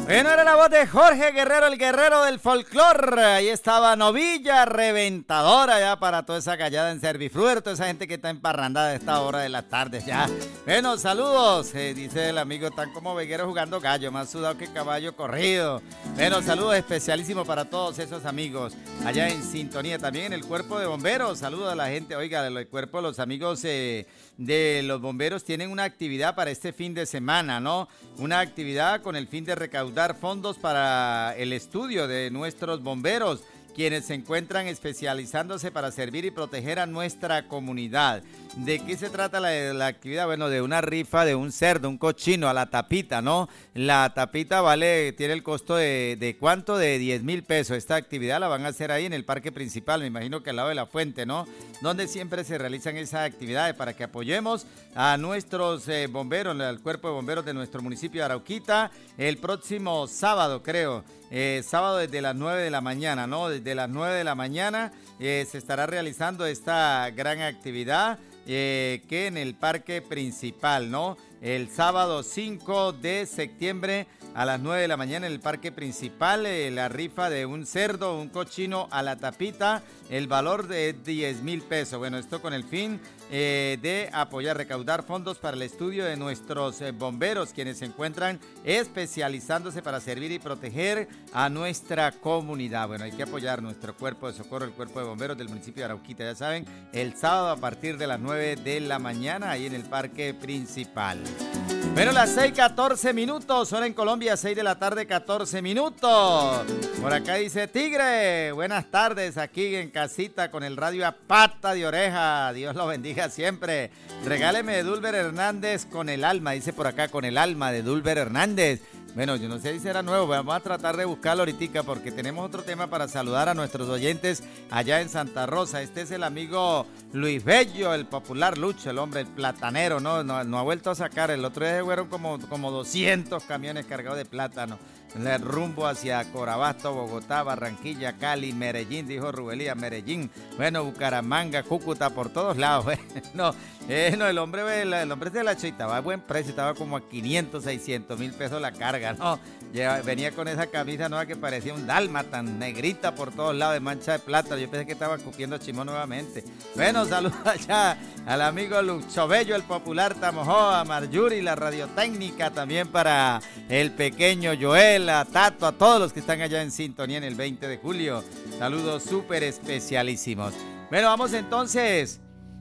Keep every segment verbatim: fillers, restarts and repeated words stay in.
Bueno, era la voz de Jorge Guerrero, el guerrero del folclore. Ahí estaba Novilla Reventadora ya para toda esa callada en Servifluer, toda esa gente que está emparrandada a esta hora de la tarde ya. Bueno, saludos, eh, dice el amigo, están como vegueros jugando gallo, más sudado que caballo corrido. Bueno, saludos especialísimos para todos esos amigos allá en sintonía. También en el cuerpo de bomberos, saludos a la gente. Oiga, el cuerpo de los amigos eh, de los bomberos tienen una actividad para este fin de semana, ¿no? Una actividad con el fin de recaudar fondos para el estudio de nuestros bomberos, quienes se encuentran especializándose para servir y proteger a nuestra comunidad. ¿De qué se trata la, la actividad? Bueno, de una rifa de un cerdo, un cochino a la tapita, ¿no? La tapita vale, tiene el costo de, de ¿cuánto? De diez mil pesos. Esta actividad la van a hacer ahí en el parque principal, me imagino que al lado de la fuente, ¿no? Donde siempre se realizan esas actividades para que apoyemos a nuestros eh, bomberos, al cuerpo de bomberos de nuestro municipio de Arauquita, el próximo sábado, creo. Eh, sábado desde las nueve de la mañana, ¿no? Desde las nueve de la mañana eh, se estará realizando esta gran actividad eh, que en el parque principal, ¿no? El sábado cinco de septiembre a las nueve de la mañana en el parque principal, eh, la rifa de un cerdo, un cochino a la tapita, el valor de diez mil pesos. Bueno, esto con el fin eh, de apoyar, recaudar fondos para el estudio de nuestros eh, bomberos, quienes se encuentran especializándose para servir y proteger a nuestra comunidad. Bueno, hay que apoyar nuestro cuerpo de socorro, el cuerpo de bomberos del municipio de Arauquita, ya saben, el sábado a partir de las nueve de la mañana, ahí en el parque principal. Bueno, las seis catorce minutos, hora en Colombia, seis de la tarde, catorce minutos. Por acá dice Tigre, buenas tardes, aquí en casita con el radio a pata de oreja, Dios lo bendiga siempre. Regáleme de Dulber Hernández con el alma, dice por acá, con el alma de Dulber Hernández. Bueno, yo no sé si será nuevo, vamos a tratar de buscarlo ahorita porque tenemos otro tema para saludar a nuestros oyentes allá en Santa Rosa. Este es el amigo Luis Bello, el popular Lucho, el hombre, el platanero, ¿no? No, no ha vuelto a sacar, el otro día fueron como, como doscientos camiones cargados de plátano. El rumbo hacia Corabasto, Bogotá, Barranquilla, Cali, Medellín, dijo Rubelía, Medellín, bueno, Bucaramanga, Cúcuta, por todos lados. No, eh, no, el hombre, el, el hombre de la Che estaba a buen precio, estaba como a quinientos, seiscientos mil pesos la carga, ¿no? Lleva, venía con esa camisa nueva que parecía un dálmata, negrita por todos lados, de mancha de plata. Yo pensé que estaba escupiendo chimón nuevamente. Bueno, saludos allá al amigo Lucho Bello, el popular Tamojó, a Marjorie, la radiotécnica, también para el pequeño Joel, a Tato, a todos los que están allá en sintonía en el veinte de julio. Saludos súper especialísimos. Bueno, vamos entonces.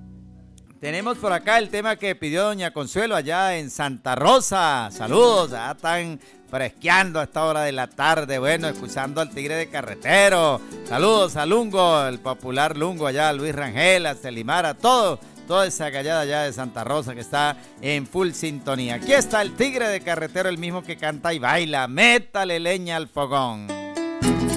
Tenemos por acá el tema que pidió doña Consuelo allá en Santa Rosa. Saludos, ya están fresqueando a esta hora de la tarde. Bueno, escuchando al Tigre de Carretero. Saludos a Lungo, el popular Lungo allá, Luis Rangel, a Celimara, todo. Toda esa callada allá de Santa Rosa que está en full sintonía. Aquí está el Tigre de Carretero, el mismo que canta y baila. Métale leña al fogón.